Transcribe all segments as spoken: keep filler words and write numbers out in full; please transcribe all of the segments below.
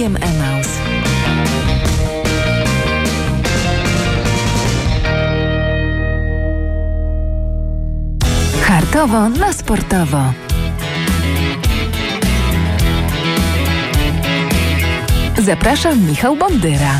Radiem Emaus. Hartowo na sportowo. Zapraszam, Michał Bondyra.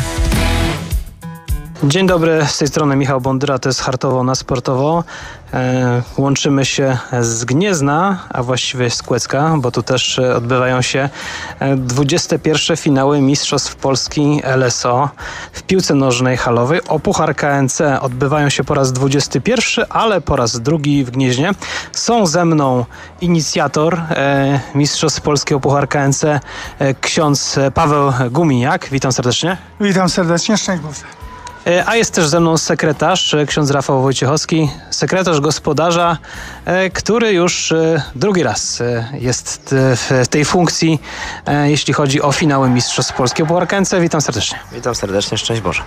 Dzień dobry, z tej strony Michał Bondyra, to jest Hartowo na sportowo. E, łączymy się z Gniezna, a właściwie z Kłecka, bo tu też odbywają się dwudzieste pierwsze finały Mistrzostw Polski L S O w piłce nożnej halowej. O Puchar K N C odbywają się po raz dwudziesty pierwszy, ale po raz drugi w Gnieźnie. Są ze mną inicjator e, Mistrzostw Polskiego Puchar K N C, e, ksiądz Paweł Guminiak. Witam serdecznie. Witam serdecznie, szczęść Boże. A jest też ze mną sekretarz, ksiądz Rafał Wojciechowski, sekretarz gospodarza, który już drugi raz jest w tej funkcji, jeśli chodzi o finały Mistrzostw Polskiego Puchar K N C. Witam serdecznie. Witam serdecznie, szczęść Boże.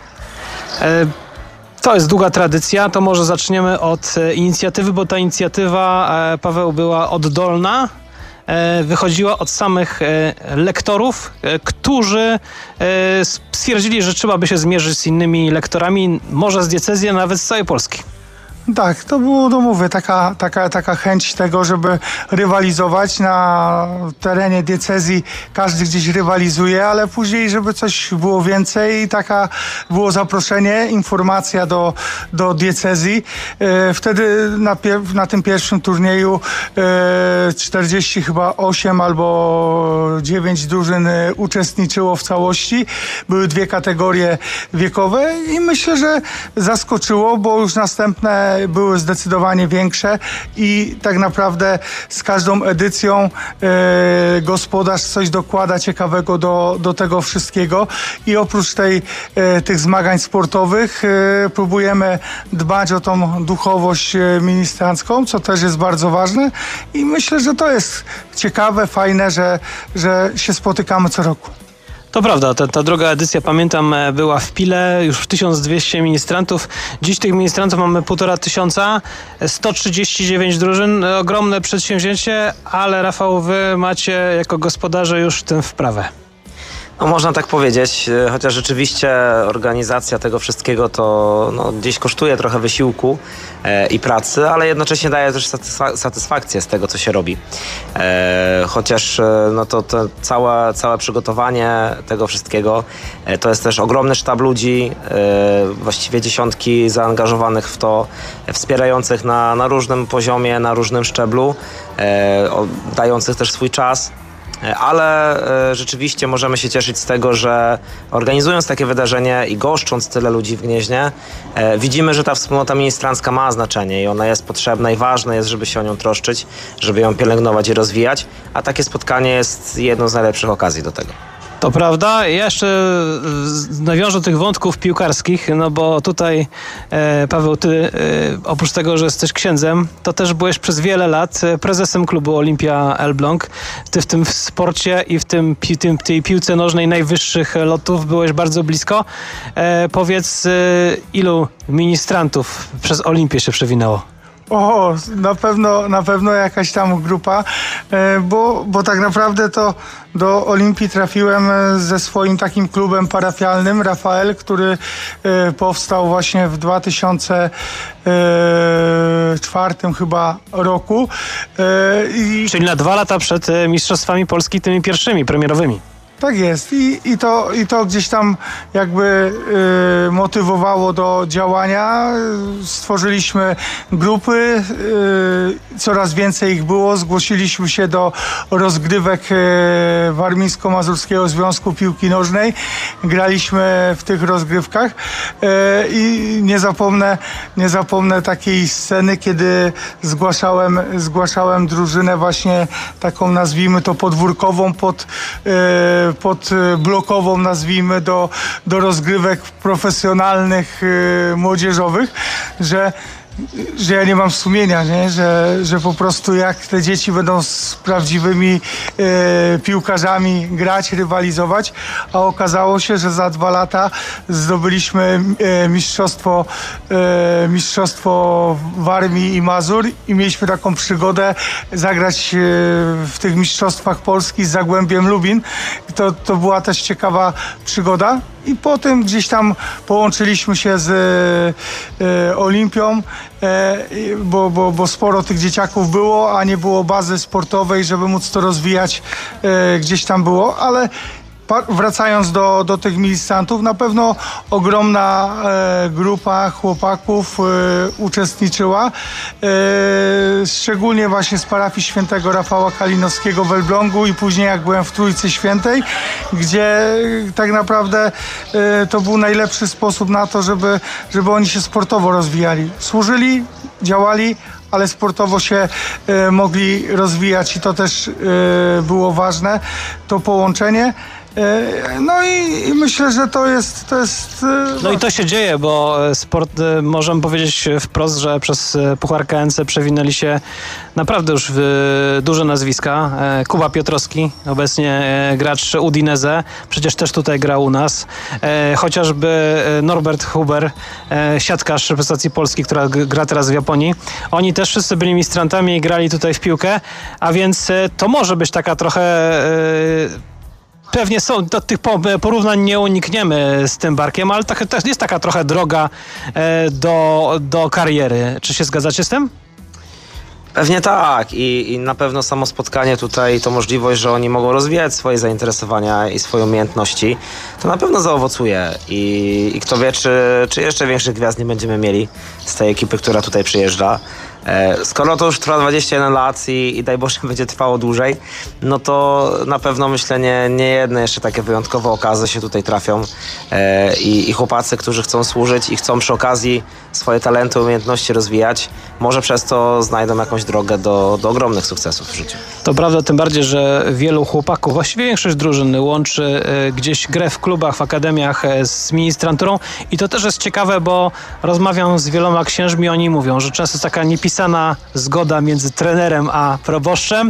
To jest długa tradycja, to może zaczniemy od inicjatywy, bo ta inicjatywa, Paweł, była oddolna. Wychodziła od samych lektorów, którzy stwierdzili, że trzeba by się zmierzyć z innymi lektorami, może z diecezji, a nawet z całej Polski. Tak, to było, no mówię, taka, taka, taka chęć tego, żeby rywalizować na terenie diecezji. Każdy gdzieś rywalizuje, ale później, żeby coś było więcej i taka było zaproszenie, informacja do, do diecezji. E, wtedy na, pier- na tym pierwszym turnieju e, czterdzieści chyba osiem albo dziewięć drużyn uczestniczyło w całości. Były dwie kategorie wiekowe i myślę, że zaskoczyło, bo już następne były zdecydowanie większe i tak naprawdę z każdą edycją e, gospodarz coś dokłada ciekawego do, do tego wszystkiego i oprócz tej, e, tych zmagań sportowych e, próbujemy dbać o tą duchowość e, ministrancką, co też jest bardzo ważne i myślę, że to jest ciekawe, fajne, że, że się spotykamy co roku. To prawda, ta, ta druga edycja, pamiętam, była w Pile, już w tysiąc dwieście ministrantów. Dziś tych ministrantów mamy półtora tysiąca, sto trzydzieści dziewięć drużyn, ogromne przedsięwzięcie, ale Rafał, wy macie jako gospodarze już w tym wprawę. No można tak powiedzieć, chociaż rzeczywiście organizacja tego wszystkiego to no, gdzieś kosztuje trochę wysiłku e, i pracy, ale jednocześnie daje też satysfak- satysfakcję z tego, co się robi. E, chociaż e, no to, to całe, całe przygotowanie tego wszystkiego e, to jest też ogromny sztab ludzi, e, właściwie dziesiątki zaangażowanych w to, e, wspierających na, na różnym poziomie, na różnym szczeblu, e, o, dających też swój czas. Ale e, rzeczywiście możemy się cieszyć z tego, że organizując takie wydarzenie i goszcząc tyle ludzi w Gnieźnie, e, widzimy, że ta wspólnota ministrancka ma znaczenie i ona jest potrzebna i ważne jest, żeby się o nią troszczyć, żeby ją pielęgnować i rozwijać, a takie spotkanie jest jedną z najlepszych okazji do tego. To prawda. Ja jeszcze nawiążę do tych wątków piłkarskich, no bo tutaj, e, Paweł, ty e, oprócz tego, że jesteś księdzem, to też byłeś przez wiele lat prezesem klubu Olimpia Elbląg. Ty w tym w sporcie i w tym, pi, tym tej piłce nożnej najwyższych lotów byłeś bardzo blisko. E, powiedz, e, ilu ministrantów przez Olimpię się przewinęło? O, na pewno, na pewno jakaś tam grupa, e, bo, bo tak naprawdę to do Olimpii trafiłem ze swoim takim klubem parafialnym, Rafael, który e, powstał właśnie w dwa tysiące czwartym chyba roku. E, i... Czyli na dwa lata przed Mistrzostwami Polski, tymi pierwszymi, premierowymi. Tak jest I, i, to, i to gdzieś tam jakby y, motywowało do działania. Stworzyliśmy grupy, y, coraz więcej ich było. Zgłosiliśmy się do rozgrywek y, Warmińsko-Mazurskiego Związku Piłki Nożnej. Graliśmy w tych rozgrywkach y, i nie zapomnę, nie zapomnę takiej sceny, kiedy zgłaszałem, zgłaszałem drużynę właśnie taką, nazwijmy to podwórkową, pod y, pod blokową, nazwijmy, do, do rozgrywek profesjonalnych, yy, młodzieżowych, że że ja nie mam sumienia, nie? Że, że po prostu jak te dzieci będą z prawdziwymi e, piłkarzami grać, rywalizować, a okazało się, że za dwa lata zdobyliśmy e, mistrzostwo, e, mistrzostwo w Armii i Mazur i mieliśmy taką przygodę zagrać e, w tych mistrzostwach Polski z Zagłębiem Lubin. To, to była też ciekawa przygoda. I potem gdzieś tam połączyliśmy się z e, Olimpią, e, bo, bo, bo sporo tych dzieciaków było, a nie było bazy sportowej, żeby móc to rozwijać, e, gdzieś tam było, ale pa, wracając do, do tych ministrantów, na pewno ogromna e, grupa chłopaków e, uczestniczyła, e, szczególnie właśnie z parafii świętego Rafała Kalinowskiego w Elblągu i później jak byłem w Trójcy Świętej, gdzie tak naprawdę e, to był najlepszy sposób na to, żeby, żeby oni się sportowo rozwijali. Służyli, działali, ale sportowo się e, mogli rozwijać i to też e, było ważne, to połączenie. No i, i myślę, że to jest, to jest... No i to się dzieje, bo sport, możemy powiedzieć wprost, że przez Puchar K N C przewinęli się naprawdę już duże nazwiska. Kuba Piotrowski, obecnie gracz Udinese, przecież też tutaj grał u nas. Chociażby Norbert Huber, siatkarz reprezentacji Polski, która gra teraz w Japonii. Oni też wszyscy byli ministrantami i grali tutaj w piłkę, a więc to może być taka trochę... Pewnie są, do tych porównań nie unikniemy z tym Barkiem, ale to jest taka trochę droga do, do kariery. Czy się zgadzacie z tym? Pewnie tak I, i na pewno samo spotkanie tutaj, to możliwość, że oni mogą rozwijać swoje zainteresowania i swoje umiejętności, to na pewno zaowocuje i, i kto wie, czy, czy jeszcze większych gwiazd nie będziemy mieli z tej ekipy, która tutaj przyjeżdża. Skoro to już trwa dwadzieścia jeden lat i, i daj Boże będzie trwało dłużej, no to na pewno myślę nie, nie jedne jeszcze takie wyjątkowe okazy się tutaj trafią e, i, i chłopacy, którzy chcą służyć i chcą przy okazji swoje talenty, umiejętności rozwijać, może przez to znajdą jakąś drogę do, do ogromnych sukcesów w życiu. To prawda, tym bardziej, że wielu chłopaków, właściwie większość drużyny łączy e, gdzieś grę w klubach, w akademiach e, z ministranturą i to też jest ciekawe, bo rozmawiam z wieloma księżmi, oni mówią, że często jest taka niepisana zgoda między trenerem a proboszczem.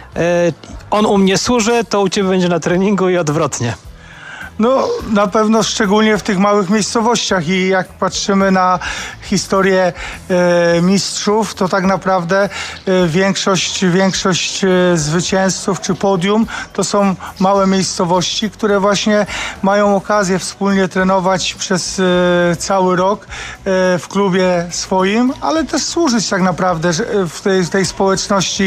On u mnie służy, to u ciebie będzie na treningu i odwrotnie. No na pewno szczególnie w tych małych miejscowościach i jak patrzymy na historię e, mistrzów, to tak naprawdę e, większość, większość e, zwycięzców czy podium to są małe miejscowości, które właśnie mają okazję wspólnie trenować przez e, cały rok e, w klubie swoim, ale też służyć tak naprawdę w tej, w tej społeczności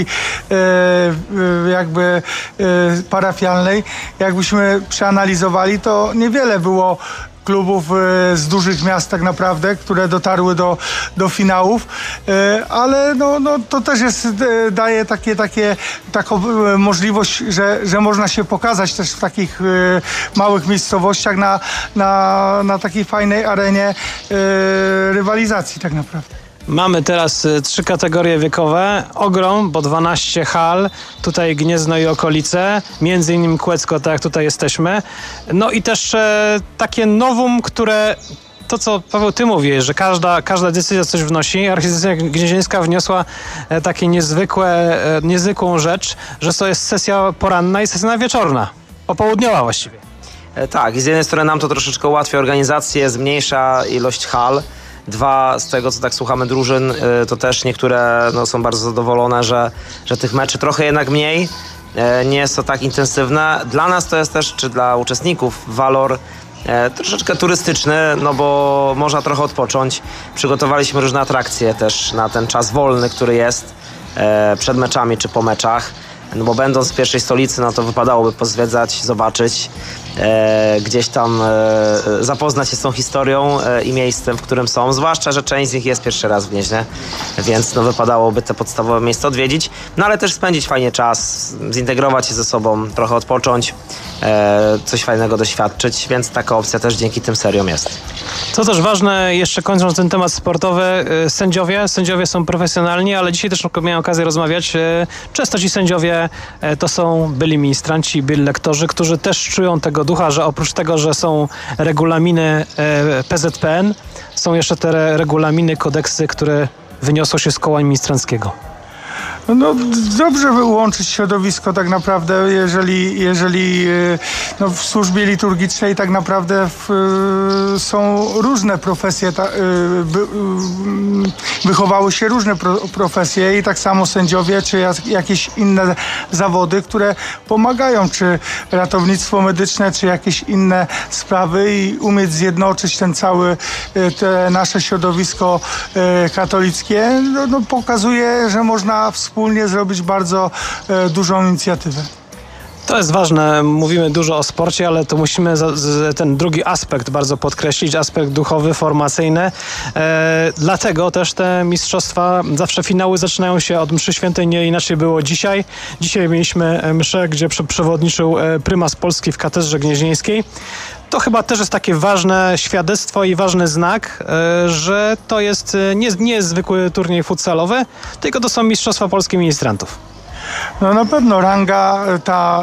e, jakby e, parafialnej. Jakbyśmy przeanalizowali, to niewiele było klubów z dużych miast tak naprawdę, które dotarły do, do finałów, ale no, no, to też jest, daje takie, takie, taką możliwość, że, że można się pokazać też w takich małych miejscowościach na, na, na takiej fajnej arenie rywalizacji tak naprawdę. Mamy teraz y, trzy kategorie wiekowe. Ogrom, bo dwanaście hal, tutaj Gniezno i okolice, między innymi Kłecko, tak jak tutaj jesteśmy. No i też e, takie nowum, które, to co Paweł ty mówisz, że każda, każda decyzja coś wnosi. Archidiecezja Gnieźnieńska wniosła e, takie niezwykłe, e, niezwykłą rzecz, że to jest sesja poranna i sesja wieczorna, popołudniowa właściwie. E, tak, i z jednej strony nam to troszeczkę ułatwia organizację, zmniejsza ilość hal. Dwa, z tego co tak słuchamy drużyn, to też niektóre no, są bardzo zadowolone, że, że tych meczy trochę jednak mniej, nie jest to tak intensywne. Dla nas to jest też, czy dla uczestników, walor e, troszeczkę turystyczny, no bo można trochę odpocząć. Przygotowaliśmy różne atrakcje też na ten czas wolny, który jest e, przed meczami czy po meczach. No bo będąc w pierwszej stolicy, no to wypadałoby pozwiedzać, zobaczyć, e, gdzieś tam e, zapoznać się z tą historią e, i miejscem, w którym są. Zwłaszcza, że część z nich jest pierwszy raz w Gnieźnie, więc no wypadałoby te podstawowe miejsca odwiedzić. No ale też spędzić fajnie czas, zintegrować się ze sobą, trochę odpocząć, e, coś fajnego doświadczyć, więc taka opcja też dzięki tym seriom jest. Co też ważne, jeszcze kończąc ten temat sportowy, sędziowie, sędziowie są profesjonalni, ale dzisiaj też miałem okazję rozmawiać. Często ci sędziowie to są byli ministranci, byli lektorzy, którzy też czują tego ducha, że oprócz tego, że są regulaminy P Z P N, są jeszcze te regulaminy, kodeksy, które wyniosło się z koła ministranckiego? No dobrze wyłączyć środowisko tak naprawdę, jeżeli, jeżeli no, w służbie liturgicznej tak naprawdę w, są różne profesje, ta, by, wychowały się różne pro, profesje i tak samo sędziowie, czy jakieś inne zawody, które pomagają, czy ratownictwo medyczne, czy jakieś inne sprawy i umieć zjednoczyć ten cały, te nasze środowisko katolickie, no, no, pokazuje, że można wspólnie zrobić bardzo e, dużą inicjatywę. To jest ważne, mówimy dużo o sporcie, ale to musimy za, z, ten drugi aspekt bardzo podkreślić, aspekt duchowy, formacyjny. E, dlatego też te mistrzostwa, zawsze finały zaczynają się od mszy świętej, nie inaczej było dzisiaj. Dzisiaj mieliśmy mszę, gdzie przewodniczył prymas Polski w katedrze gnieźnieńskiej. To chyba też jest takie ważne świadectwo i ważny znak, że to jest nie, nie jest zwykły turniej futsalowy, tylko to są mistrzostwa Polski ministrantów. No na pewno ranga ta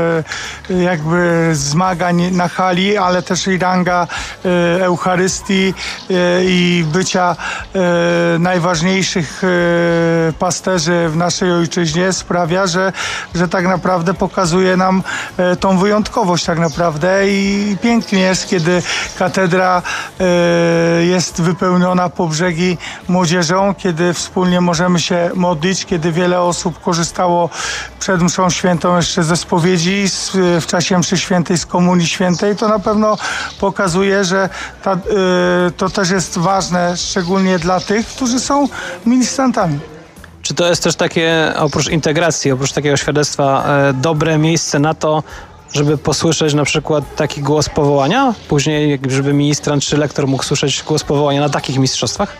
e, jakby zmagań na hali, ale też i ranga e, Eucharystii e, i bycia e, najważniejszych e, pasterzy w naszej ojczyźnie sprawia, że, że tak naprawdę pokazuje nam e, tą wyjątkowość tak naprawdę i pięknie jest, kiedy katedra e, jest wypełniona po brzegi młodzieżą, kiedy wspólnie możemy się modlić, kiedy wiele osób korzystało przed mszą świętą jeszcze ze spowiedzi, w czasie mszy świętej z komunii świętej. To na pewno pokazuje, że ta, y, to też jest ważne, szczególnie dla tych, którzy są ministrantami. Czy to jest też takie, oprócz integracji, oprócz takiego świadectwa, e, dobre miejsce na to, żeby posłyszeć na przykład taki głos powołania? Później, żeby ministrant czy lektor mógł słyszeć głos powołania na takich mistrzostwach?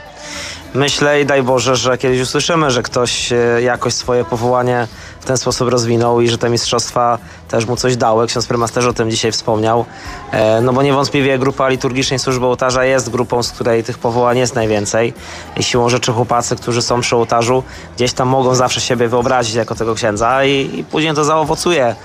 Myślę i daj Boże, że kiedyś usłyszymy, że ktoś jakoś swoje powołanie w ten sposób rozwinął i że te mistrzostwa też mu coś dały. Ksiądz prymas też o tym dzisiaj wspomniał. No bo niewątpliwie grupa liturgicznej służby ołtarza jest grupą, z której tych powołań jest najwięcej. I siłą rzeczy chłopacy, którzy są przy ołtarzu, gdzieś tam mogą zawsze siebie wyobrazić jako tego księdza i, i później to zaowocuje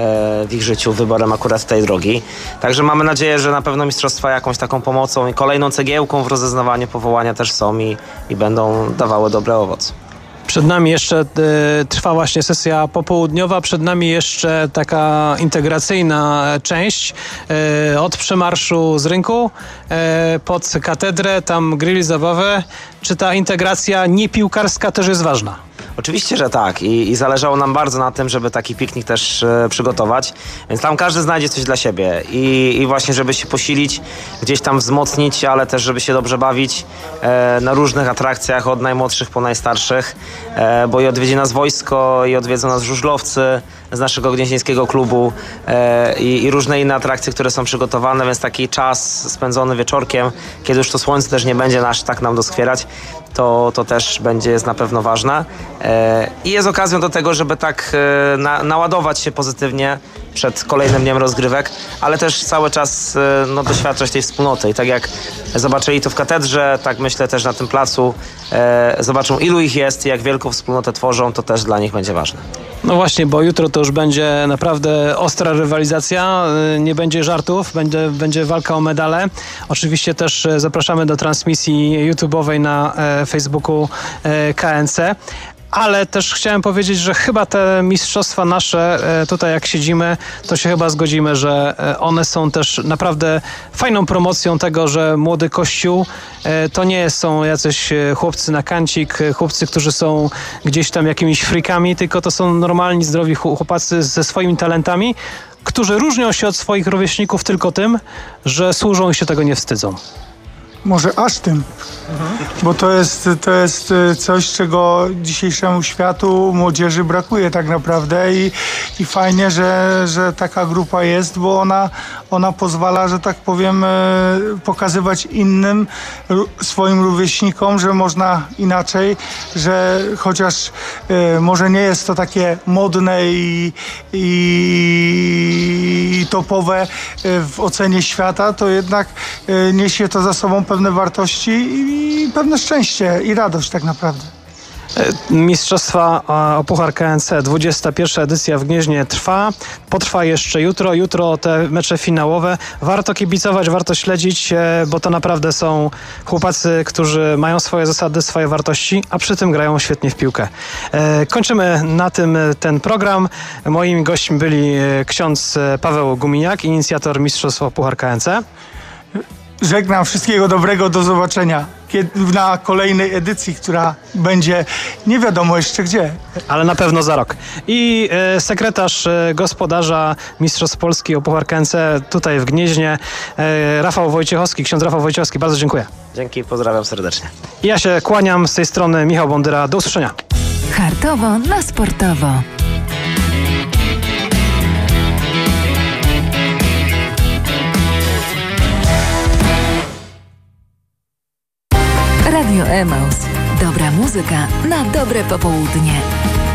w ich życiu wyborem akurat tej drogi. Także mamy nadzieję, że na pewno mistrzostwa jakąś taką pomocą i kolejną cegiełką w rozeznawaniu powołania też są i, i będą dawały dobre owoce. Przed nami jeszcze y, trwa właśnie sesja popołudniowa, przed nami jeszcze taka integracyjna część y, od przemarszu z rynku y, pod katedrę, tam grill, zabawy. Czy ta integracja niepiłkarska też jest ważna? Oczywiście, że tak I, i zależało nam bardzo na tym, żeby taki piknik też e, przygotować, więc tam każdy znajdzie coś dla siebie I, i właśnie żeby się posilić, gdzieś tam wzmocnić, ale też żeby się dobrze bawić e, na różnych atrakcjach od najmłodszych po najstarszych, e, bo i odwiedzi nas wojsko, i odwiedzą nas żużlowcy z naszego gnieźnieńskiego klubu e, i, i różne inne atrakcje, które są przygotowane, więc taki czas spędzony wieczorkiem, kiedy już to słońce też nie będzie nasz tak nam doskwierać, to, to też będzie jest na pewno ważne. E, I jest okazją do tego, żeby tak e, na, naładować się pozytywnie przed kolejnym dniem rozgrywek, ale też cały czas e, no, doświadczać tej wspólnoty. I tak jak zobaczyli to w katedrze, tak myślę też na tym placu, e, zobaczą ilu ich jest i jak wielką wspólnotę tworzą, to też dla nich będzie ważne. No właśnie, bo jutro to już będzie naprawdę ostra rywalizacja, nie będzie żartów, będzie, będzie walka o medale. Oczywiście też zapraszamy do transmisji YouTube'owej na e, Facebooku e, K N C. Ale też chciałem powiedzieć, że chyba te mistrzostwa nasze, tutaj jak siedzimy, to się chyba zgodzimy, że one są też naprawdę fajną promocją tego, że młody Kościół to nie są jacyś chłopcy na kancik, chłopcy, którzy są gdzieś tam jakimiś frikami, tylko to są normalni, zdrowi chłopacy ze swoimi talentami, którzy różnią się od swoich rówieśników tylko tym, że służą i się tego nie wstydzą. Może aż tym, mhm. bo to jest, to jest coś, czego dzisiejszemu światu, młodzieży brakuje tak naprawdę i, i fajnie, że, że taka grupa jest, bo ona, ona pozwala, że tak powiem, pokazywać innym, swoim rówieśnikom, że można inaczej, że chociaż może nie jest to takie modne i, i topowe w ocenie świata, to jednak niesie to za sobą pewne wartości i pewne szczęście i radość tak naprawdę. Mistrzostwa e, o Puchar K N C, dwudziesta pierwsza edycja w Gnieźnie trwa. Potrwa jeszcze jutro. Jutro te mecze finałowe. Warto kibicować, warto śledzić, e, bo to naprawdę są chłopacy, którzy mają swoje zasady, swoje wartości, a przy tym grają świetnie w piłkę. E, kończymy na tym ten program. Moimi gośćmi byli e, ksiądz Paweł Guminiak, inicjator Mistrzostw o Puchar K N C. Żegnam, wszystkiego dobrego, do zobaczenia kiedy, na kolejnej edycji, która będzie nie wiadomo jeszcze gdzie. Ale na pewno za rok. I e, sekretarz e, gospodarza Mistrzostw Polski o Puchar K N C tutaj w Gnieźnie, e, Rafał Wojciechowski, ksiądz Rafał Wojciechowski. Bardzo dziękuję. Dzięki, pozdrawiam serdecznie. I ja się kłaniam z tej strony, Michał Bondyra. Do usłyszenia. Hartowo na sportowo. Radio Emaus. Dobra muzyka na dobre popołudnie.